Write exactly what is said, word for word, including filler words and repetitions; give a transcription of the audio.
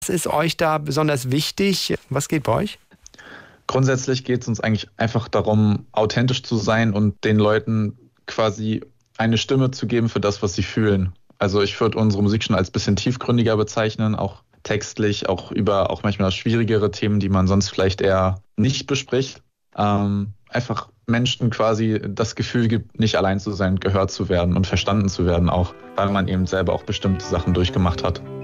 Was ist euch da besonders wichtig? Was geht bei euch? Grundsätzlich geht es uns eigentlich einfach darum, authentisch zu sein und den Leuten quasi eine Stimme zu geben für das, was sie fühlen. Also ich würde unsere Musik schon als ein bisschen tiefgründiger bezeichnen, auch textlich, auch über auch manchmal schwierigere Themen, die man sonst vielleicht eher nicht bespricht. Ähm, einfach Menschen quasi das Gefühl gibt, nicht allein zu sein, gehört zu werden und verstanden zu werden, auch weil man eben selber auch bestimmte Sachen durchgemacht hat.